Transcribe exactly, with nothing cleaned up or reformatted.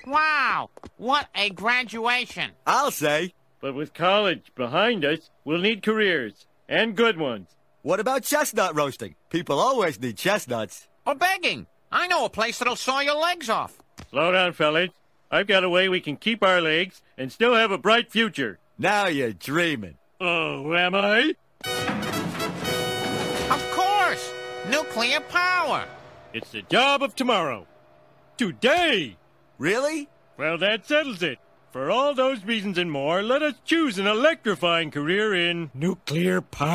Wow, what a graduation. I'll say. But with college behind us, we'll need careers, and good ones. What about chestnut roasting? People always need chestnuts. Or begging. I know a place that'll saw your legs off. Slow down, fellas. I've got a way we can keep our legs and still have a bright future. Now you're dreaming. Oh, am I? Of course. Nuclear power. It's the job of tomorrow. Today! Really? Well, that settles it. For all those reasons and more, let us choose an electrifying career in nuclear power.